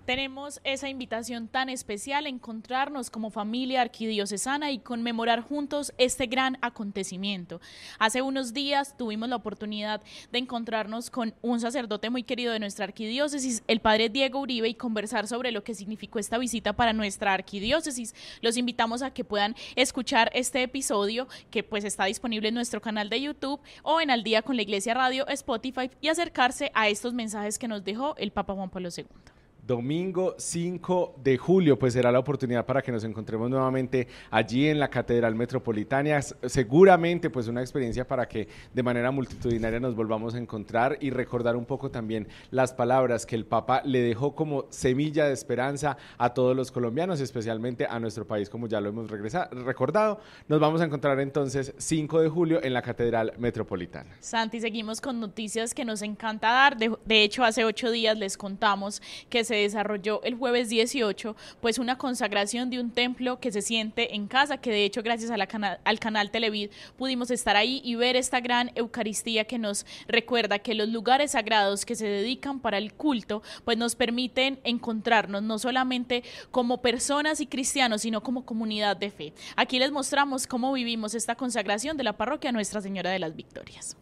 Tenemos esa invitación tan especial, encontrarnos como familia arquidiocesana y conmemorar juntos este gran acontecimiento. Hace unos días tuvimos la oportunidad de encontrarnos con un sacerdote muy querido de nuestra arquidiócesis, el padre Diego Uribe, y conversar sobre lo que significó esta visita para nuestra arquidiócesis. Los invitamos a que puedan escuchar este episodio, que pues está disponible en nuestro canal de YouTube o en Al Día con la Iglesia Radio, Spotify, y acercarse a estos mensajes que nos dejó el Papa Juan Pablo II. Domingo 5 de julio, pues será la oportunidad para que nos encontremos nuevamente allí en la Catedral Metropolitana. Seguramente pues una experiencia para que de manera multitudinaria nos volvamos a encontrar y recordar un poco también las palabras que el Papa le dejó como semilla de esperanza a todos los colombianos, especialmente a nuestro país, como ya lo hemos recordado. Nos vamos a encontrar entonces 5 de julio en la Catedral Metropolitana. Santi, seguimos con noticias que nos encanta dar. De hecho, hace 8 días les contamos que se desarrolló el jueves 18, pues una consagración de un templo que se siente en casa, que de hecho gracias a al canal Televid pudimos estar ahí y ver esta gran Eucaristía que nos recuerda que los lugares sagrados que se dedican para el culto, pues nos permiten encontrarnos no solamente como personas y cristianos, sino como comunidad de fe. Aquí les mostramos cómo vivimos esta consagración de la parroquia Nuestra Señora de las Victorias.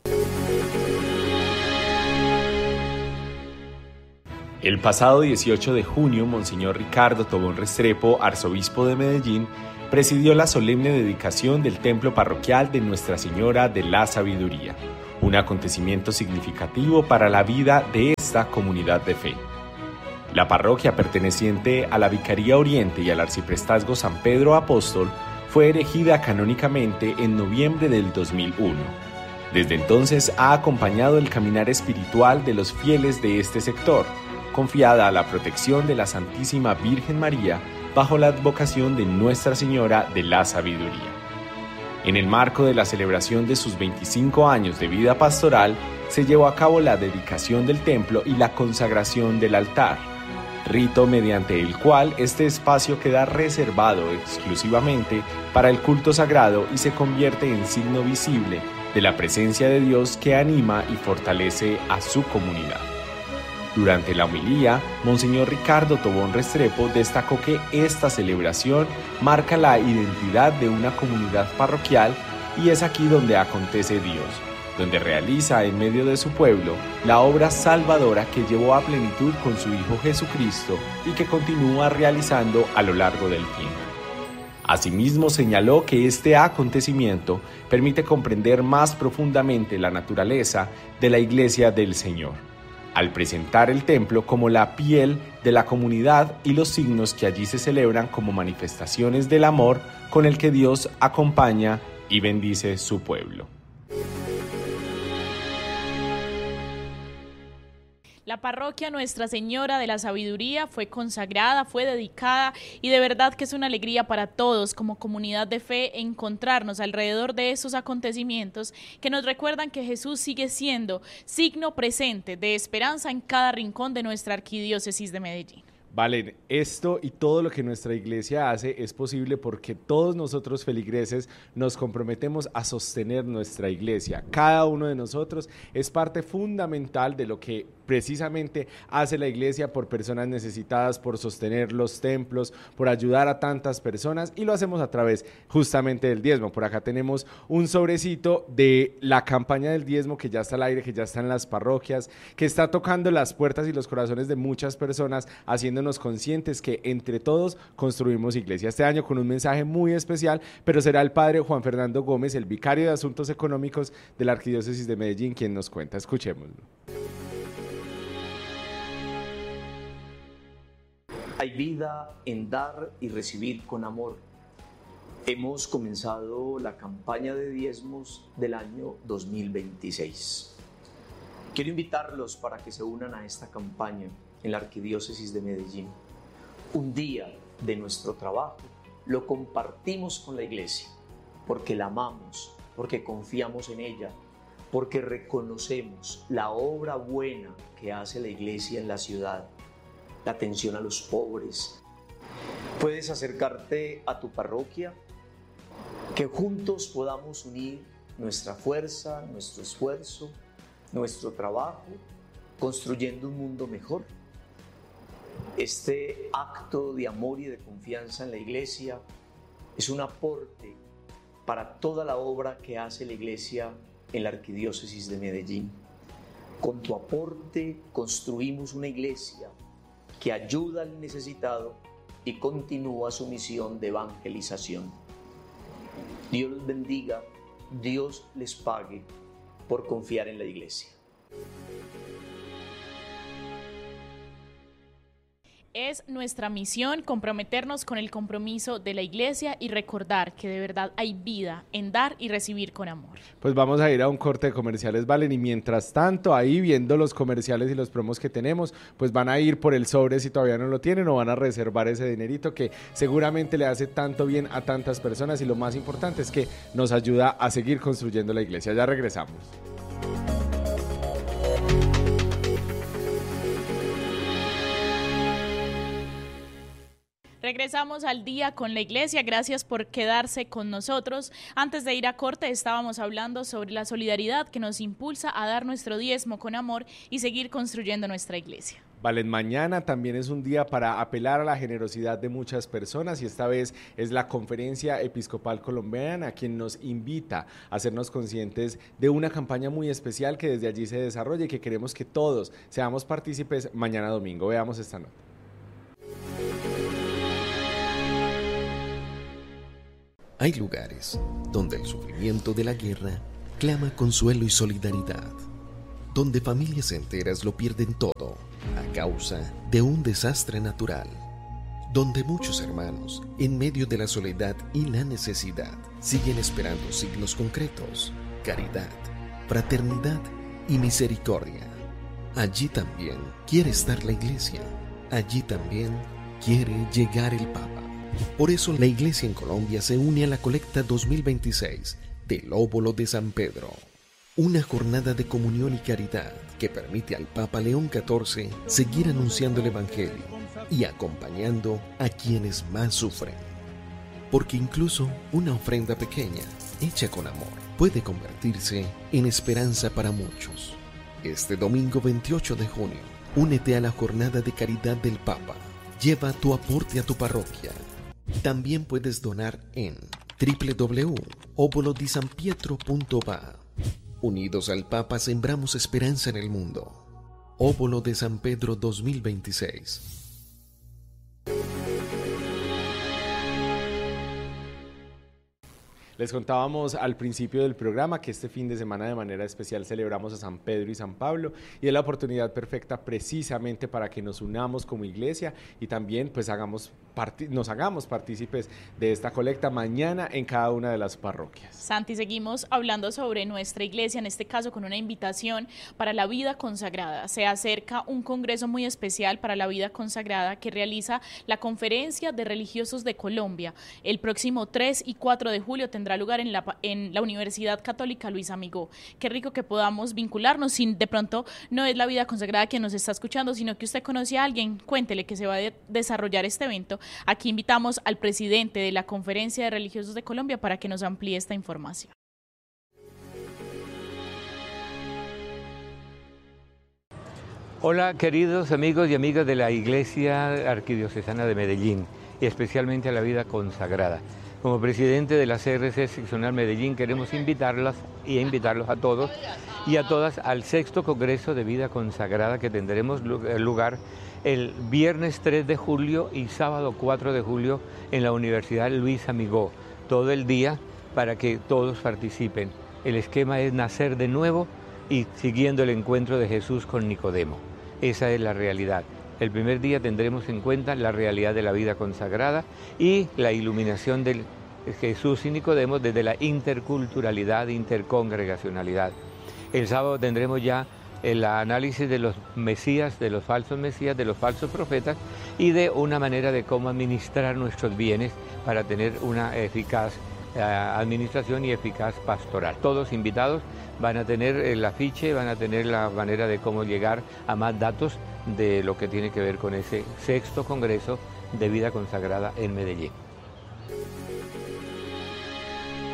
El pasado 18 de junio, Monseñor Ricardo Tobón Restrepo, arzobispo de Medellín, presidió la solemne dedicación del templo parroquial de Nuestra Señora de la Sabiduría, un acontecimiento significativo para la vida de esta comunidad de fe. La parroquia, perteneciente a la Vicaría Oriente y al Arciprestazgo San Pedro Apóstol, fue erigida canónicamente en noviembre del 2001. Desde entonces ha acompañado el caminar espiritual de los fieles de este sector, confiada a la protección de la Santísima Virgen María bajo la advocación de Nuestra Señora de la Sabiduría. En el marco de la celebración de sus 25 años de vida pastoral, se llevó a cabo la dedicación del templo y la consagración del altar, rito mediante el cual este espacio queda reservado exclusivamente para el culto sagrado y se convierte en signo visible de la presencia de Dios que anima y fortalece a su comunidad. Durante la homilía, Monseñor Ricardo Tobón Restrepo destacó que esta celebración marca la identidad de una comunidad parroquial y es aquí donde acontece Dios, donde realiza en medio de su pueblo la obra salvadora que llevó a plenitud con su Hijo Jesucristo y que continúa realizando a lo largo del tiempo. Asimismo, señaló que este acontecimiento permite comprender más profundamente la naturaleza de la Iglesia del Señor, al presentar el templo como la piel de la comunidad y los signos que allí se celebran como manifestaciones del amor con el que Dios acompaña y bendice su pueblo. La parroquia Nuestra Señora de la Sabiduría fue consagrada, fue dedicada y de verdad que es una alegría para todos como comunidad de fe encontrarnos alrededor de esos acontecimientos que nos recuerdan que Jesús sigue siendo signo presente de esperanza en cada rincón de nuestra arquidiócesis de Medellín. Vale, esto y todo lo que nuestra iglesia hace es posible porque todos nosotros feligreses nos comprometemos a sostener nuestra iglesia. Cada uno de nosotros es parte fundamental de lo que precisamente hace la iglesia por personas necesitadas, por sostener los templos, por ayudar a tantas personas, y lo hacemos a través justamente del diezmo. Por acá tenemos un sobrecito de la campaña del diezmo que ya está al aire, que ya está en las parroquias, que está tocando las puertas y los corazones de muchas personas, haciéndonos conscientes que entre todos construimos iglesia. Este año con un mensaje muy especial, pero será el padre Juan Fernando Gómez, el vicario de Asuntos Económicos de la Arquidiócesis de Medellín, quien nos cuenta. Escuchémoslo. Hay vida en dar y recibir con amor. Hemos comenzado la campaña de diezmos del año 2026. Quiero invitarlos para que se unan a esta campaña en la Arquidiócesis de Medellín. Un día de nuestro trabajo lo compartimos con la iglesia, porque la amamos, porque confiamos en ella, porque reconocemos la obra buena que hace la iglesia en la ciudad, la atención a los pobres. Puedes acercarte a tu parroquia, que juntos podamos unir nuestra fuerza, nuestro esfuerzo, nuestro trabajo, construyendo un mundo mejor. Este acto de amor y de confianza en la Iglesia es un aporte para toda la obra que hace la Iglesia en la Arquidiócesis de Medellín. Con tu aporte construimos una Iglesia que ayuda al necesitado y continúa su misión de evangelización. Dios los bendiga, Dios les pague por confiar en la Iglesia. Es nuestra misión comprometernos con el compromiso de la Iglesia y recordar que de verdad hay vida en dar y recibir con amor. Pues vamos a ir a un corte de comerciales, Valen, y mientras tanto, ahí viendo los comerciales y los promos que tenemos, pues van a ir por el sobre si todavía no lo tienen o van a reservar ese dinerito que seguramente le hace tanto bien a tantas personas y lo más importante es que nos ayuda a seguir construyendo la iglesia. Ya regresamos. Regresamos al día con la Iglesia, gracias por quedarse con nosotros. Antes de ir a corte estábamos hablando sobre la solidaridad que nos impulsa a dar nuestro diezmo con amor y seguir construyendo nuestra Iglesia. Valen, mañana también es un día para apelar a la generosidad de muchas personas y esta vez es la Conferencia Episcopal Colombiana quien nos invita a hacernos conscientes de una campaña muy especial que desde allí se desarrolla y que queremos que todos seamos partícipes mañana domingo. Veamos esta nota. Hay lugares donde el sufrimiento de la guerra clama consuelo y solidaridad, donde familias enteras lo pierden todo a causa de un desastre natural, donde muchos hermanos, en medio de la soledad y la necesidad, siguen esperando signos concretos, caridad, fraternidad y misericordia. Allí también quiere estar la Iglesia, allí también quiere llegar el Papa. Por eso la Iglesia en Colombia se une a la colecta 2026 del Óbolo de San Pedro, una jornada de comunión y caridad que permite al Papa León XIV seguir anunciando el Evangelio y acompañando a quienes más sufren. Porque incluso una ofrenda pequeña, hecha con amor, puede convertirse en esperanza para muchos. Este domingo 28 de junio, únete a la jornada de caridad del Papa. Lleva tu aporte a tu parroquia. También puedes donar en www.obolodisanpietro.va. Unidos al Papa sembramos esperanza en el mundo. Óbolo de San Pedro 2026. Les contábamos al principio del programa que este fin de semana de manera especial celebramos a San Pedro y San Pablo y es la oportunidad perfecta precisamente para que nos unamos como iglesia y también pues nos hagamos partícipes de esta colecta mañana en cada una de las parroquias. Santi, seguimos hablando sobre nuestra iglesia, en este caso con una invitación para la vida consagrada. Se acerca un congreso muy especial para la vida consagrada que realiza la Conferencia de Religiosos de Colombia. El próximo 3 y 4 de julio tendrá lugar en la Universidad Católica Luis Amigó. Qué rico que podamos vincularnos, si de pronto no es la vida consagrada que nos está escuchando, sino que usted conoce a alguien, cuéntele que se va a desarrollar este evento. Aquí invitamos al presidente de la Conferencia de Religiosos de Colombia para que nos amplíe esta información. Hola queridos amigos y amigas de la Iglesia Arquidiocesana de Medellín y especialmente a la vida consagrada. Como presidente de la CRC Seccional Medellín queremos invitarlos a todos y a todas al 6º Congreso de Vida Consagrada que tendremos lugar el viernes 3 de julio y sábado 4 de julio en la Universidad Luis Amigó. Todo el día para que todos participen. El esquema es nacer de nuevo y siguiendo el encuentro de Jesús con Nicodemo. Esa es la realidad. El primer día tendremos en cuenta la realidad de la vida consagrada y la iluminación del Jesús y Nicodemo desde la interculturalidad, intercongregacionalidad. El sábado tendremos ya el análisis de los mesías, de los falsos mesías, de los falsos profetas y de una manera de cómo administrar nuestros bienes para tener una eficaz administración y eficaz pastoral. Todos invitados van a tener el afiche, van a tener la manera de cómo llegar a más datos de lo que tiene que ver con ese 6º Congreso de Vida Consagrada en Medellín.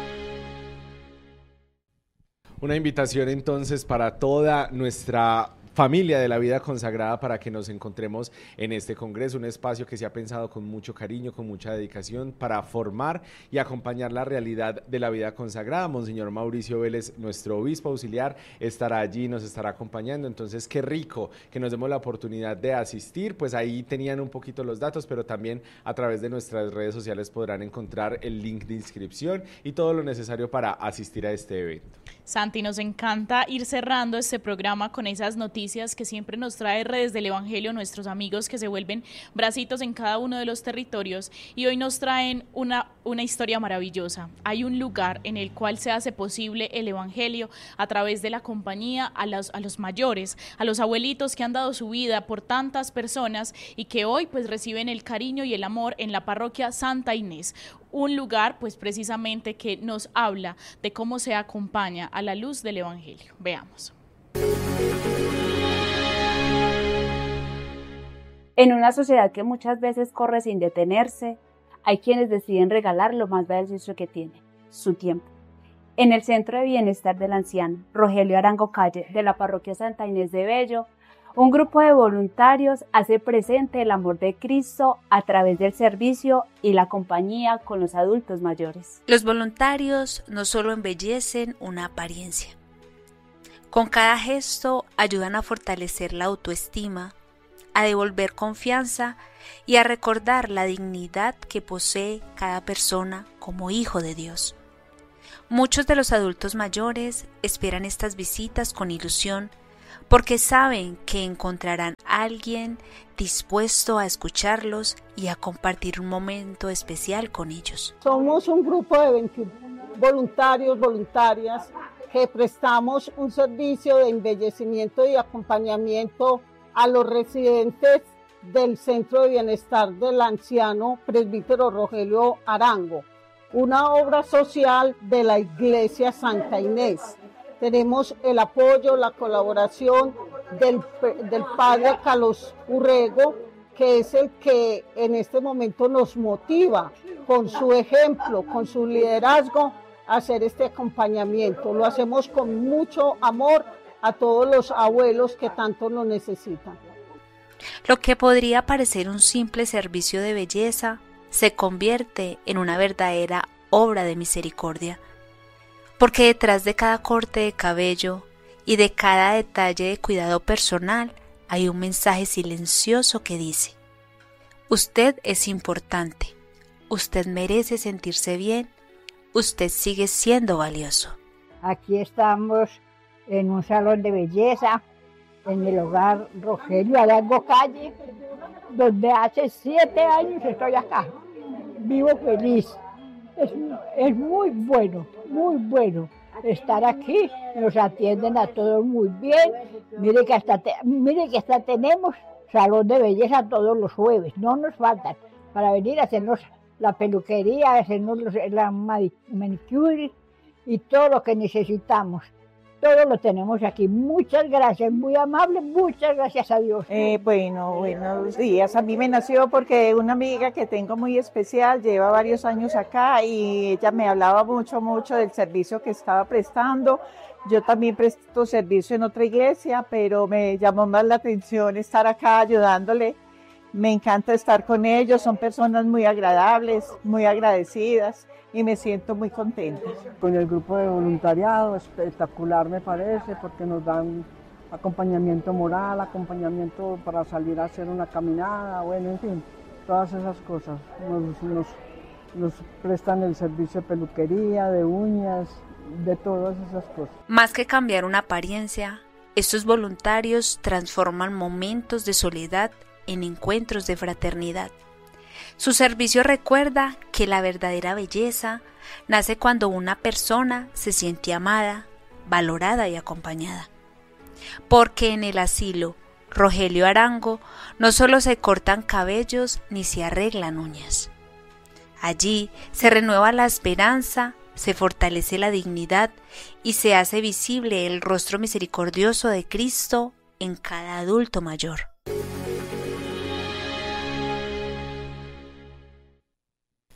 Una invitación entonces para toda nuestra familia de la vida consagrada para que nos encontremos en este congreso, un espacio que se ha pensado con mucho cariño, con mucha dedicación para formar y acompañar la realidad de la vida consagrada. Monseñor Mauricio Vélez, nuestro obispo auxiliar, estará allí, nos estará acompañando, entonces qué rico que nos demos la oportunidad de asistir. Pues ahí tenían un poquito los datos, pero también a través de nuestras redes sociales podrán encontrar el link de inscripción y todo lo necesario para asistir a este evento. Santi, nos encanta ir cerrando este programa con esas noticias que siempre nos trae Redes del Evangelio, nuestros amigos que se vuelven bracitos en cada uno de los territorios, y hoy nos traen una historia maravillosa. Hay un lugar en el cual se hace posible el Evangelio a través de la compañía a los mayores, a los abuelitos que han dado su vida por tantas personas y que hoy pues reciben el cariño y el amor en la parroquia Santa Inés. Un lugar pues precisamente que nos habla de cómo se acompaña a la luz del Evangelio. Veamos. En una sociedad que muchas veces corre sin detenerse, hay quienes deciden regalar lo más valioso que tienen, su tiempo. En el Centro de Bienestar del Anciano, Rogelio Arango Calle, de la parroquia Santa Inés de Bello, un grupo de voluntarios hace presente el amor de Cristo a través del servicio y la compañía con los adultos mayores. Los voluntarios no solo embellecen una apariencia. Con cada gesto ayudan a fortalecer la autoestima, a devolver confianza y a recordar la dignidad que posee cada persona como hijo de Dios. Muchos de los adultos mayores esperan estas visitas con ilusión porque saben que encontrarán a alguien dispuesto a escucharlos y a compartir un momento especial con ellos. Somos un grupo de 21 voluntarios, voluntarias, que prestamos un servicio de embellecimiento y acompañamiento a los residentes del Centro de Bienestar del Anciano Presbítero Rogelio Arango, una obra social de la Iglesia Santa Inés. Tenemos el apoyo, la colaboración del padre Carlos Urrego, que es el que en este momento nos motiva con su ejemplo, con su liderazgo, a hacer este acompañamiento. Lo hacemos con mucho amor a todos los abuelos que tanto lo necesitan. Lo que podría parecer un simple servicio de belleza se convierte en una verdadera obra de misericordia. Porque detrás de cada corte de cabello y de cada detalle de cuidado personal hay un mensaje silencioso que dice: usted es importante, usted merece sentirse bien, usted sigue siendo valioso. Aquí estamos en un salón de belleza, en el hogar Rogelio Arango Calle, donde hace 7 años estoy acá. Vivo feliz. Es muy bueno estar aquí. Nos atienden a todos muy bien. Mire que hasta tenemos salón de belleza todos los jueves. No nos faltan para venir a hacernos la peluquería, hacernos la manicure y todo lo que necesitamos. Todo lo tenemos aquí. Muchas gracias, muy amable, muchas gracias a Dios. Buenos días. A mí me nació porque una amiga que tengo muy especial lleva varios años acá y ella me hablaba mucho del servicio que estaba prestando. Yo también presto servicio en otra iglesia, pero me llamó más la atención estar acá ayudándole. Me encanta estar con ellos, son personas muy agradables, muy agradecidas. Y me siento muy contenta. Con el grupo de voluntariado, espectacular me parece, porque nos dan acompañamiento moral, acompañamiento para salir a hacer una caminada, bueno, en fin, todas esas cosas. Nos prestan el servicio de peluquería, de uñas, de todas esas cosas. Más que cambiar una apariencia, estos voluntarios transforman momentos de soledad en encuentros de fraternidad. Su servicio recuerda que la verdadera belleza nace cuando una persona se siente amada, valorada y acompañada. Porque en el asilo Rogelio Arango no solo se cortan cabellos ni se arreglan uñas. Allí se renueva la esperanza, se fortalece la dignidad y se hace visible el rostro misericordioso de Cristo en cada adulto mayor.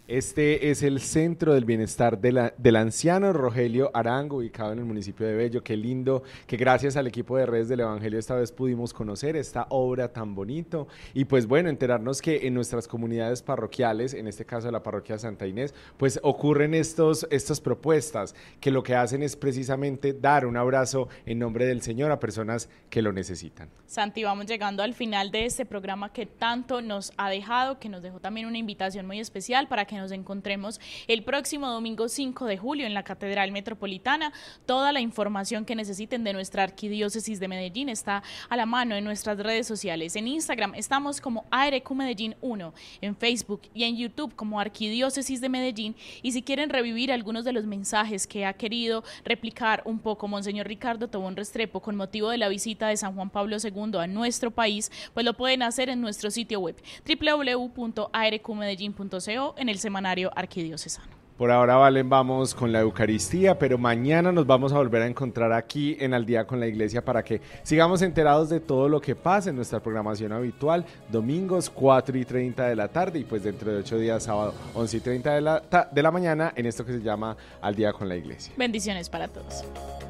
Este es el Centro del Bienestar del Anciano Rogelio Arango, ubicado en el municipio de Bello. Qué lindo que gracias al equipo de Redes del Evangelio esta vez pudimos conocer esta obra tan bonito y pues bueno, enterarnos que en nuestras comunidades parroquiales, en este caso de la parroquia Santa Inés, pues ocurren estas propuestas que lo que hacen es precisamente dar un abrazo en nombre del Señor a personas que lo necesitan. Santi, vamos llegando al final de este programa que tanto nos ha dejado, que nos dejó también una invitación muy especial para que nos encontremos el próximo domingo 5 de julio en la Catedral Metropolitana. Toda la información que necesiten de nuestra Arquidiócesis de Medellín está a la mano en nuestras redes sociales. En Instagram estamos como ARQ Medellín 1, en Facebook y en YouTube como Arquidiócesis de Medellín. Y si quieren revivir algunos de los mensajes que ha querido replicar un poco Monseñor Ricardo Tobón Restrepo con motivo de la visita de San Juan Pablo II a nuestro país, pues lo pueden hacer en nuestro sitio web www.arqmedellin.co en el semanario arquidiocesano. Por ahora, Valen, vamos con la Eucaristía, pero mañana nos vamos a volver a encontrar aquí en Al Día con la Iglesia para que sigamos enterados de todo lo que pasa en nuestra programación habitual, domingos 4:30 de la tarde y pues dentro de 8 días, sábado 11:30 de la mañana, en esto que se llama Al Día con la Iglesia. Bendiciones para todos.